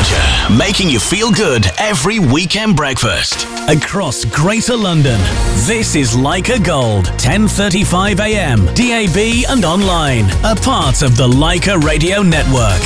Roger, making you feel good every weekend breakfast. Across Greater London, this is Leica Gold, 10:35 a.m, DAB and online. A part of the Leica Radio Network.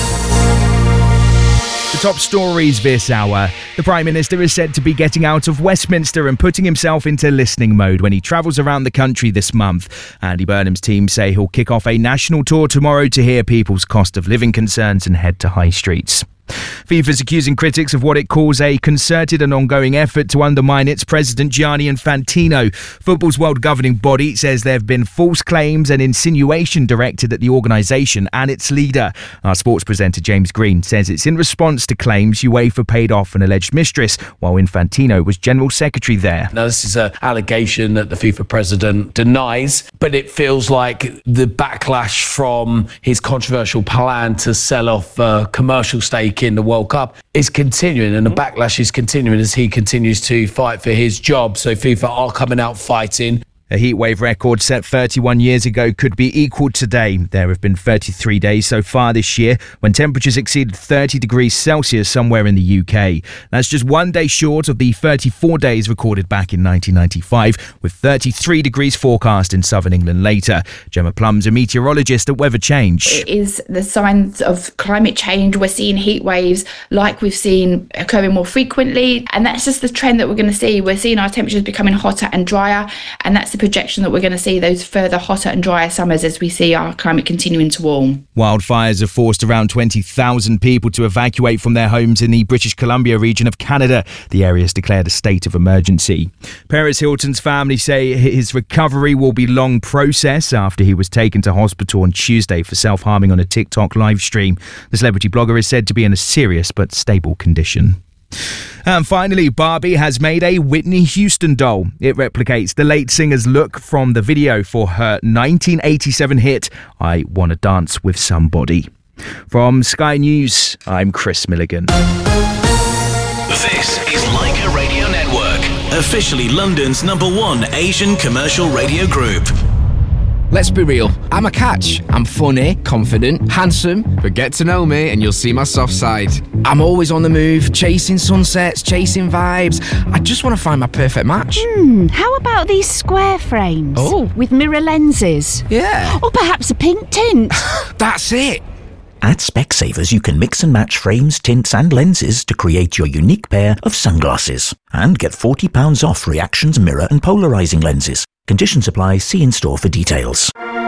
The top stories this hour. The Prime Minister is said to be getting out of Westminster and putting himself into listening mode when he travels around the country this month. Andy Burnham's team say he'll kick off a national tour tomorrow to hear people's cost of living concerns and head to high streets. FIFA's accusing critics of what it calls a concerted and ongoing effort to undermine its president Gianni Infantino. Football's world governing body says there have been false claims and insinuation directed at the organisation and its leader. Our sports presenter James Green says it's in response to claims UEFA paid off an alleged mistress while Infantino was general secretary there. Now, this is an allegation that the FIFA president denies, but it feels like the backlash from his controversial plan to sell off a commercial stake in the World Cup is continuing, and the backlash is continuing as he continues to fight for his job. So FIFA are coming out fighting. A heatwave record set 31 years ago could be equalled today. There have been 33 days so far this year when temperatures exceeded 30 degrees Celsius somewhere in the UK. That's just one day short of the 34 days recorded back in 1995, with 33 degrees forecast in southern England later. Gemma Plum's a meteorologist at Weather Change. It is the signs of climate change. We're seeing heat waves like we've seen occurring more frequently, and that's just the trend that we're going to see. We're seeing our temperatures becoming hotter and drier, and that's the projection that we're going to see those further hotter and drier summers as we see our climate continuing to warm. Wildfires have forced around 20,000 people to evacuate from their homes in the British Columbia region of Canada. The area has declared a state of emergency. Paris Hilton's family say his recovery will be a long process after he was taken to hospital on Tuesday for self-harming on a TikTok live stream. The celebrity blogger is said to be in a serious but stable condition. And finally, Barbie has made a Whitney Houston doll. It replicates the late singer's look from the video for her 1987 hit, I Wanna Dance With Somebody. From Sky News, I'm Chris Milligan. This is Leica Radio Network, officially London's #1 Asian commercial radio group. Let's be real, I'm a catch. I'm funny, confident, handsome, but get to know me and you'll see my soft side. I'm always on the move, chasing sunsets, chasing vibes. I just want to find my perfect match. How about these square frames? Oh. With mirror lenses? Yeah. Or perhaps a pink tint? That's it. At Specsavers, you can mix and match frames, tints and lenses to create your unique pair of sunglasses. And get £40 off Reactions mirror and polarising lenses. Conditions apply. See in-store for details.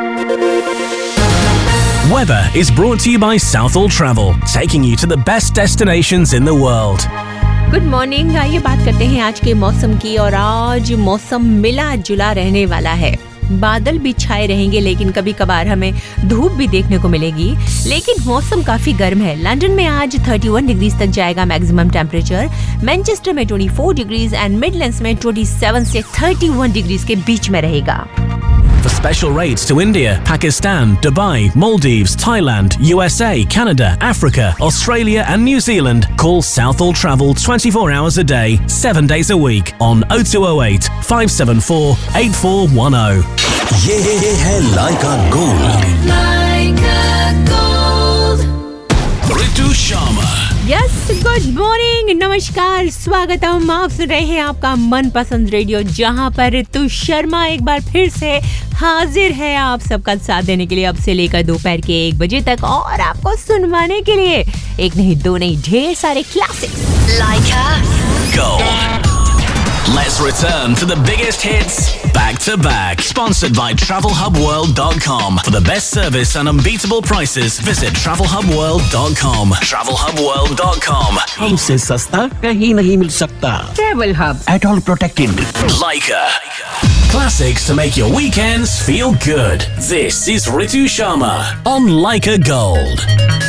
Weather is brought to you by Southall Travel, taking you to the best destinations in the world. Good morning. आइए बात करते हैं आज के मौसम की। और आज मौसम मिला जुला रहने वाला है। बादल भी छाए रहेंगे, लेकिन कभी कभार हमें धूप भी देखने को मिलेगी। लेकिन मौसम काफी गर्म है। लंदन में आज 31 डिग्रीज तक जाएगा मैक्सिमम टेम्परेचर। मैनचेस्टर में 24 डिग्रीज एंड मिडलैंड्स में 27 से 31 डिग्रीज के बीच में रहेगा। For special rates to India, Pakistan, Dubai, Maldives, Thailand, USA, Canada, Africa, Australia and New Zealand, call Southall Travel 24 hours a day, 7 days a week on 0208 574 8410. ये है Leica Gold. Leica Gold. Ritu Sharma. Yes, good morning, नमस्कार, स्वागतम। आप सुन रहे हैं आपका मनपसंद radio, जहां पर ऋतु शर्मा एक बार फिर से हाजिर है आप सबका साथ देने के लिए, अब से लेकर दोपहर के 1 बजे तक, और आपको सुनवाने के लिए एक नहीं दो नहीं ढेर सारे classics. Leica Gold. Let's return to the biggest hits back to back. Sponsored by TravelHubWorld.com. For the best service and unbeatable prices, visit TravelHubWorld.com. TravelHubWorld.com. हमसे सस्ता कहीं नहीं मिल सकता। Travel Hub. At all protected. Leica. Classics to make your weekends feel good. This is Ritu Sharma on Leica Gold.